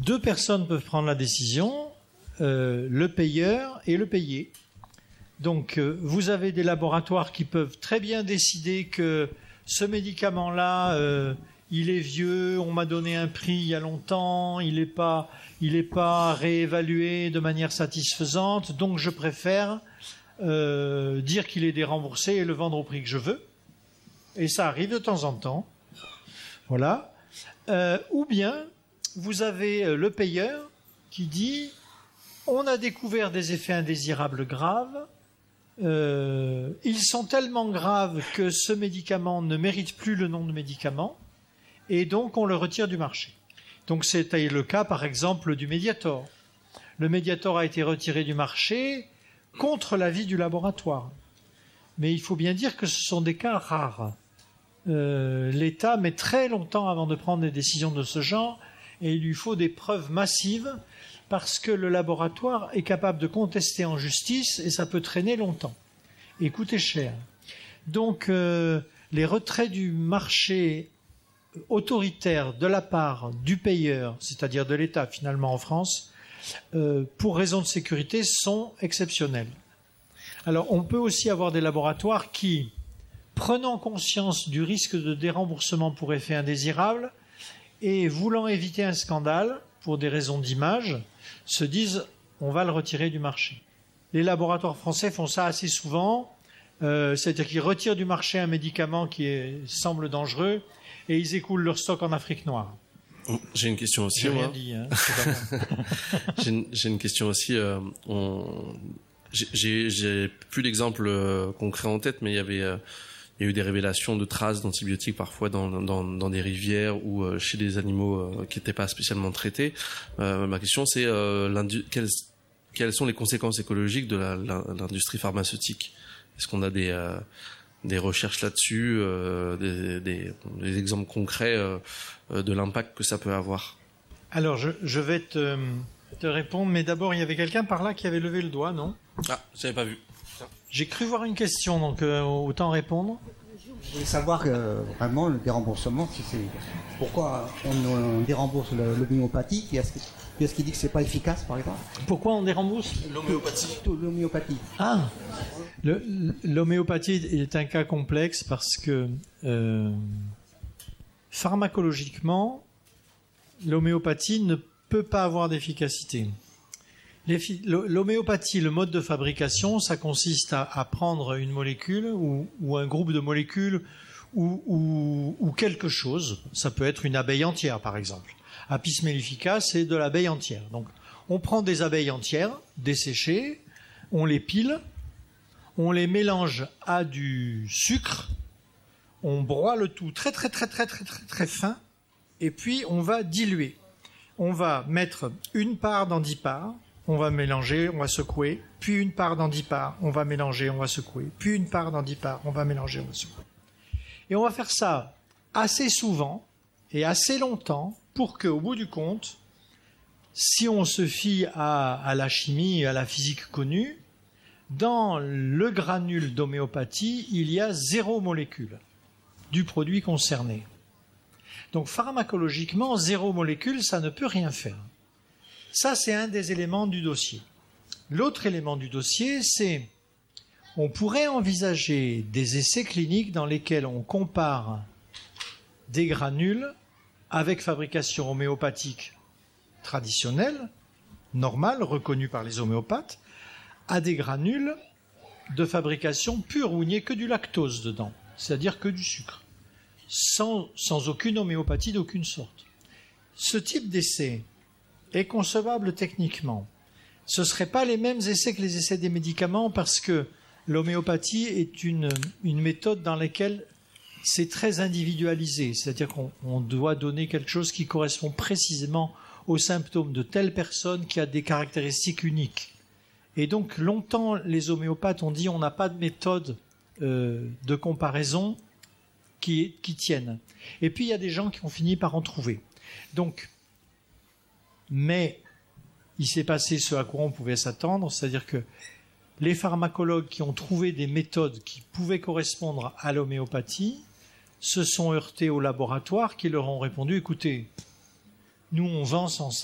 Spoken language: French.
deux personnes peuvent prendre la décision, le payeur et le payé. Donc, vous avez des laboratoires qui peuvent très bien décider que ce médicament-là, il est vieux, on m'a donné un prix il y a longtemps, il n'est pas réévalué de manière satisfaisante, donc je préfère dire qu'il est déremboursé et le vendre au prix que je veux. Et ça arrive de temps en temps. Voilà. Ou bien, vous avez le payeur qui dit « On a découvert des effets indésirables graves. Ils sont tellement graves que ce médicament ne mérite plus le nom de médicament et donc on le retire du marché. » Donc c'était le cas, par exemple, du Mediator. Le Mediator a été retiré du marché contre l'avis du laboratoire. Mais il faut bien dire que ce sont des cas rares. L'État met très longtemps avant de prendre des décisions de ce genre et il lui faut des preuves massives parce que le laboratoire est capable de contester en justice et ça peut traîner longtemps et coûter cher. Donc les retraits du marché autoritaire de la part du payeur, c'est-à-dire de l'État finalement en France, pour raison de sécurité, sont exceptionnels. Alors on peut aussi avoir des laboratoires qui, prenant conscience du risque de déremboursement pour effet indésirable et voulant éviter un scandale pour des raisons d'image, se disent on va le retirer du marché. Les laboratoires français font ça assez souvent, c'est-à-dire qu'ils retirent du marché un médicament qui semble dangereux et ils écoulent leur stock en Afrique noire. J'ai une question aussi. J'ai rien dit. Hein, j'ai une question aussi. J'ai plus d'exemples concrets en tête, mais il y a eu des révélations de traces d'antibiotiques parfois dans des rivières ou chez des animaux qui n'étaient pas spécialement traités. Ma question c'est quelles sont les conséquences écologiques de l'industrie pharmaceutique? Est-ce qu'on a des recherches là-dessus, des exemples concrets de l'impact que ça peut avoir? Alors je vais te répondre, mais d'abord il y avait quelqu'un par là qui avait levé le doigt, non? Ah, j'avais pas vu. J'ai cru voir une question, donc autant répondre. Je voulais savoir vraiment le déremboursement, pourquoi on dérembourse l'homéopathie, est-ce qu'il dit que c'est pas efficace, par exemple? Pourquoi on dérembourse l'homéopathie? Ah, l'homéopathie est un cas complexe parce que pharmacologiquement, l'homéopathie ne peut pas avoir d'efficacité. L'homéopathie, le mode de fabrication, ça consiste à prendre une molécule ou un groupe de molécules ou quelque chose. Ça peut être une abeille entière, par exemple. Apis mellifica, c'est de l'abeille entière. Donc, on prend des abeilles entières, desséchées, on les pile, on les mélange à du sucre, on broie le tout très fin, et puis on va diluer. On va mettre une part dans 10 parts, on va mélanger, on va secouer, puis une part dans 10 parts, on va mélanger, on va secouer, puis une part dans 10 parts, on va mélanger, on va secouer. Et on va faire ça assez souvent et assez longtemps pour qu'au bout du compte, si on se fie à la chimie et à la physique connue, dans le granule d'homéopathie, il y a 0 molécule du produit concerné. Donc pharmacologiquement, 0 molécule, ça ne peut rien faire. Ça, c'est un des éléments du dossier. L'autre élément du dossier, c'est on pourrait envisager des essais cliniques dans lesquels on compare des granules avec fabrication homéopathique traditionnelle, normale, reconnue par les homéopathes, à des granules de fabrication pure où il n'y a que du lactose dedans, c'est-à-dire que du sucre, sans aucune homéopathie d'aucune sorte. Ce type d'essai est concevable techniquement. Ce ne seraient pas les mêmes essais que les essais des médicaments parce que l'homéopathie est une méthode dans laquelle c'est très individualisé, c'est-à-dire qu'on doit donner quelque chose qui correspond précisément aux symptômes de telle personne qui a des caractéristiques uniques. Et donc longtemps les homéopathes ont dit on n'a pas de méthode de comparaison qui tienne. Et puis il y a des gens qui ont fini par en trouver. Donc, mais il s'est passé ce à quoi on pouvait s'attendre, c'est-à-dire que les pharmacologues qui ont trouvé des méthodes qui pouvaient correspondre à l'homéopathie se sont heurtés au laboratoire qui leur ont répondu « Écoutez, nous on vend sans ça.